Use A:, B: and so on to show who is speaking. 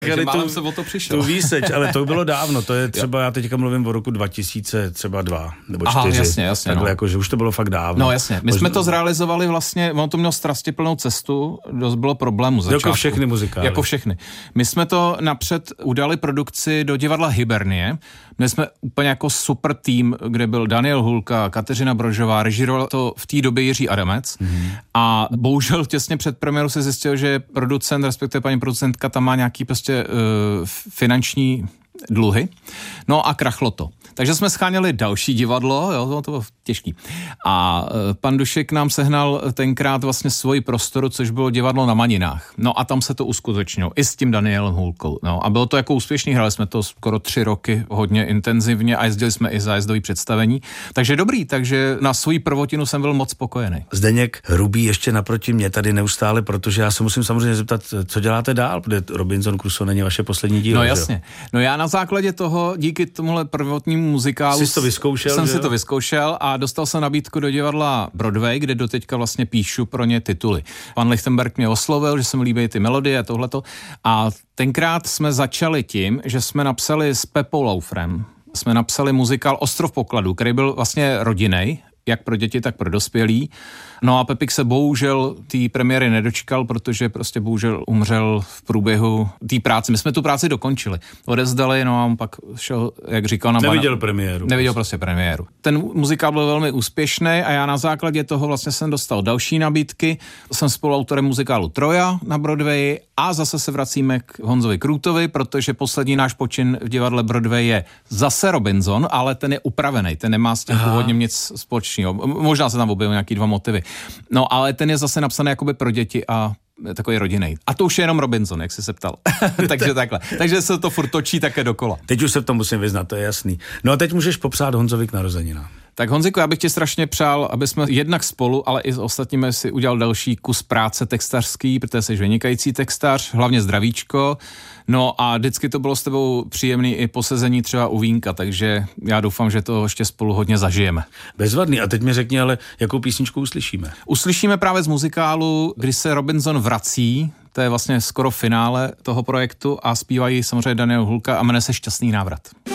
A: Takže málem se o to přišel.
B: Tu výseč, ale to bylo dávno, to je třeba, já teďka mluvím o roku 2000, třeba 2 nebo 4.
A: Jasně,
B: takhle
A: no.
B: jako, že už to bylo fakt dávno.
A: No jasně, my jsme to zrealizovali vlastně, ono to mělo strastiplnou cestu, dost bylo problémů začátku.
B: Jako všechny muzikály.
A: Jako všechny. My jsme to napřed udali produkci do divadla Hibernie, my jsme úplně jako super tým, kde byl Daniel Hulka, Kateřina Brožová, režíroval to v té době Jiří Adamec a bohužel těsně před premiérou se zjistil, že producent, respektive paní producentka tam má nějaký prostě finanční dluhy. No a krachlo to. Takže jsme scháněli další divadlo, jo, to bylo těžký. A pan Dušek nám sehnal tenkrát vlastně svoji prostoru, což bylo divadlo na Maninách. No a tam se to uskutečnilo i s tím Danielem Hulkou. No a bylo to jako úspěšný, hrali jsme to skoro 3 roky hodně intenzivně a jezdili jsme i zájezdový představení. Takže dobrý, takže na svou prvotinu jsem byl moc spokojený.
B: Zdeněk Hrubý ještě naproti mě tady neustále, protože já se musím samozřejmě zeptat, co děláte dál, protože Robinson Crusoe není vaše poslední dílo.
A: No jasně. No já na základě toho, díky tomuhle prvotnímu muzikálu jsem si to vyzkoušel a dostal jsem nabídku do divadla Broadway, kde doteďka vlastně píšu pro ně tituly. Pan Lichtenberg mě oslovil, že se mi líbí ty melodie a tohleto. A tenkrát jsme začali tím, že jsme napsali s Pepou Laufrem, jsme napsali muzikál Ostrov pokladů, který byl vlastně rodinnej, jak pro děti, tak pro dospělí. No a Pepik se bohužel té premiéry nedočkal, protože prostě bohužel umřel v průběhu té práce. My jsme tu práci dokončili. Odezdali, no a on pak šel, jak říkal, Neviděl prostě premiéru. Ten muzikál byl velmi úspěšný a já na základě toho vlastně jsem dostal další nabídky. Jsem spoluautorem muzikálu Troja na Broadway a zase se vracíme k Honzovi Krůtovi, protože poslední náš počin v divadle Broadway je zase Robinson, ale ten je upravený, ten nemá s tím původně nic společného. Možná se tam objevují nějaký 2 motivy. No, ale ten je zase napsaný jakoby pro děti a takový rodinný. A to už je jenom Robinson, jak jsi se ptal. Takže takhle. Takže se to furt točí také dokola.
B: Teď už se v tom musím vyznat, to je jasný. No a teď můžeš popřát Honzovi k narozeninám.
A: Tak Honziku, já bych ti strašně přál, aby jsme jednak spolu, ale i s ostatními si udělal další kus práce textařský, protože jsi vynikající textař, hlavně zdravíčko. No a vždycky to bylo s tebou příjemný i posezení třeba u vínka, takže já doufám, že to ještě spolu hodně zažijeme.
B: Bezvadný. A teď mi řekni, ale jakou písničku uslyšíme?
A: Uslyšíme právě z muzikálu, kdy se Robinson vrací, to je vlastně skoro finále toho projektu a zpívají samozřejmě Daniel Hulka a jmenuje se Šťastný návrat.